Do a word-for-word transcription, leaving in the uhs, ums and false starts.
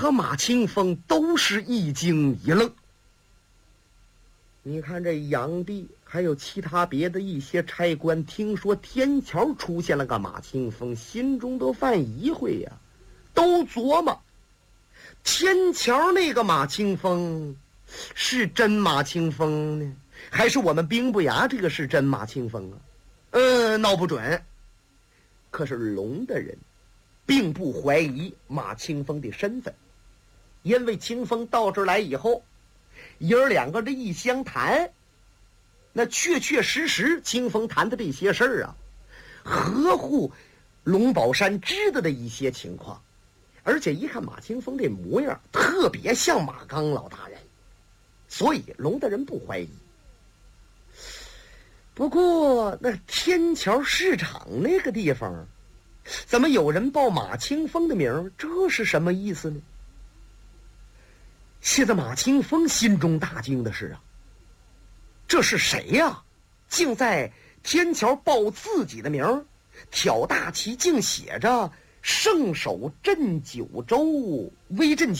和马清风都是一惊一愣。你看这杨帝还有其他别的一些差官，听说天桥出现了个马清风，心中都犯疑会呀、啊，都琢磨天桥那个马清风是真马清风呢，还是我们兵部衙这个是真马清风啊？呃，闹不准。可是龙的人并不怀疑马清风的身份，因为清风到这儿来以后，爷儿两个这一相谈，那确确实实清风谈的这些事儿啊，合乎龙宝山知道的一些情况，而且一看马清风这模样特别像马刚老大人，所以龙的人不怀疑。不过那天桥市场那个地方怎么有人报马清风的名，这是什么意思呢？现在马清风心中大惊的是啊，这是谁呀、啊？竟在天桥报自己的名，挑大旗竟写着圣手镇九州威震